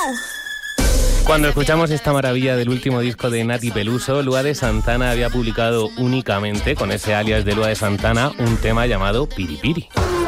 Cuando escuchamos esta maravilla del último disco de Nati Peluso, Lua de Santana había publicado únicamente, con ese alias de Lua de Santana, un tema llamado Piri Piri.